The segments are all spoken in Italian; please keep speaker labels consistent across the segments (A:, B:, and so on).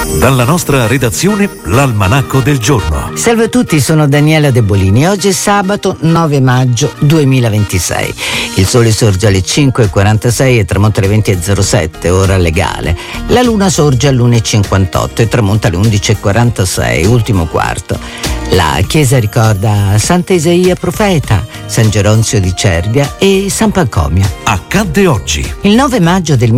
A: Dalla nostra redazione, l'Almanacco del giorno.
B: Salve a tutti, sono Daniela De Bolini. Oggi è sabato 9 maggio 2026. Il sole sorge alle 5:46 e tramonta alle 20:07, ora legale. La luna sorge all'1:58 e tramonta alle 11:46, ultimo quarto. La chiesa ricorda Sant'Isaia profeta, San Geronzio di Cervia e San Pancomio.
A: Accadde oggi.
B: Il 9 maggio del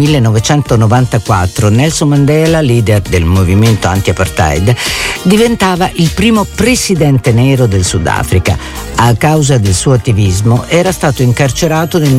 B: 1994 Nelson Mandela, leader del movimento anti-apartheid, diventava il primo presidente nero del Sudafrica. A causa del suo attivismo era stato incarcerato nel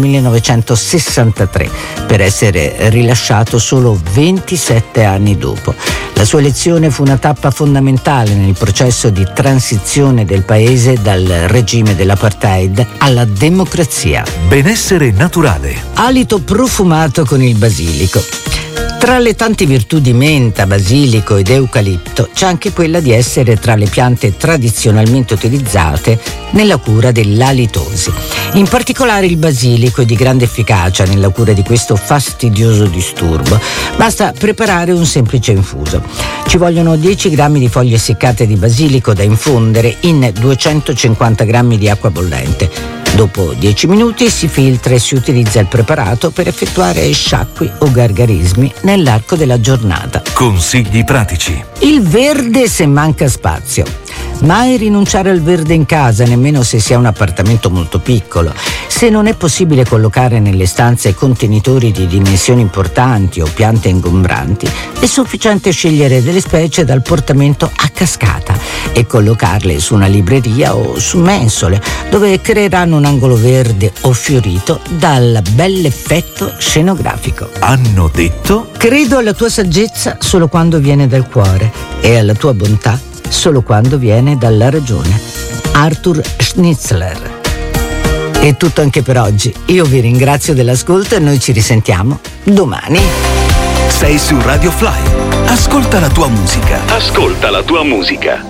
B: 1963 per essere rilasciato solo 27 anni dopo. La sua elezione fu una tappa fondamentale nel processo di transizione del paese dal regime dell'apartheid alla democrazia.
A: Benessere naturale.
B: Alito profumato con il basilico. Tra le tante virtù di menta, basilico ed eucalipto c'è anche quella di essere tra le piante tradizionalmente utilizzate nella cura dell'alitosi. In particolare il basilico è di grande efficacia nella cura di questo fastidioso disturbo. Basta preparare un semplice infuso. Ci vogliono 10 grammi di foglie seccate di basilico da infondere in 250 grammi di acqua bollente. Dopo 10 minuti si filtra e si utilizza il preparato per effettuare sciacqui o gargarismi nell'arco della giornata.
A: Consigli pratici.
B: Il verde se manca spazio. Mai rinunciare al verde in casa, nemmeno se si ha un appartamento molto piccolo. Se non è possibile collocare nelle stanze contenitori di dimensioni importanti o piante ingombranti, è sufficiente scegliere delle specie dal portamento a cascata e collocarle su una libreria o su mensole, dove creeranno un angolo verde o fiorito dal bell'effetto scenografico.
A: Hanno detto?
B: Credo alla tua saggezza solo quando viene dal cuore e alla tua bontà solo quando viene dalla ragione. Arthur Schnitzler. È tutto anche per oggi. Io vi ringrazio dell'ascolto e noi ci risentiamo domani.
A: Sei su Radio Fly. Ascolta la tua musica. Ascolta la tua musica.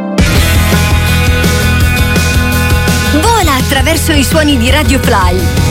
C: Vola attraverso i suoni di Radio Fly.